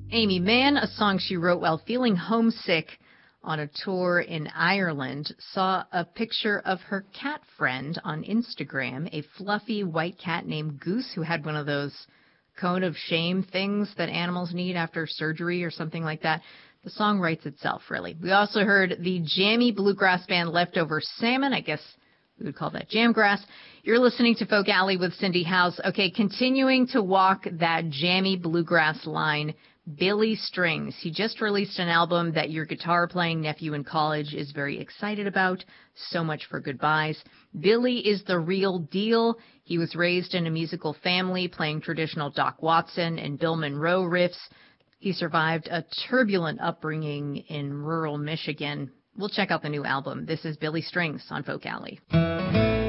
Amy Mann, a song she wrote while feeling homesick on a tour in Ireland, saw a picture of her cat friend on Instagram, a fluffy white cat named Goose who had one of those cone of shame things that animals need after surgery or something like that. The song writes itself, really. We also heard the jammy bluegrass band Leftover Salmon. I guess we would call that jamgrass. You're listening to Folk Alley with Cindy House. Okay, continuing to walk that jammy bluegrass line, Billy Strings. He just released an album that your guitar-playing nephew in college is very excited about. So much for goodbyes. Billy is the real deal. He was raised in a musical family playing traditional Doc Watson and Bill Monroe riffs. He survived a turbulent upbringing in rural Michigan. We'll check out the new album. This is Billy Strings on Folk Alley.